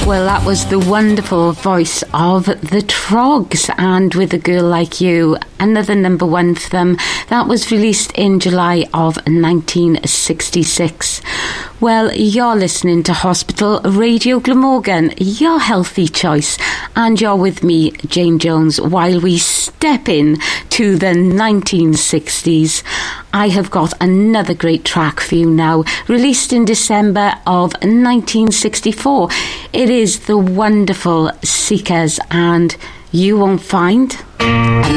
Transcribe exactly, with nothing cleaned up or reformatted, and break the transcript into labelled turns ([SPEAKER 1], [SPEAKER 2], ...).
[SPEAKER 1] Well, that was the wonderful voice of the Trogs, and With a Girl Like You, another number one for them. That was released in July of nineteen sixty-six. Well, you're listening to Hospital Radio Glamorgan, your healthy choice, and you're with me, Jane Jones, while we step in to the nineteen sixties. I have got another great track for you now, released in December of nineteen sixty-four. It is the wonderful Seekers, and You Won't Find Another